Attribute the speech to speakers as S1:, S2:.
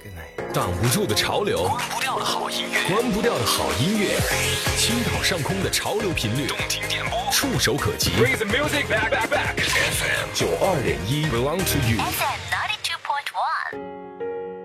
S1: 挡不住的潮流，
S2: 关不掉的好音乐，
S1: 关不掉的好音乐，青岛上空的潮流频率，
S2: 动听点播，
S1: 触手可及。
S2: Bring the music back.
S1: FM 92.1 belong to you。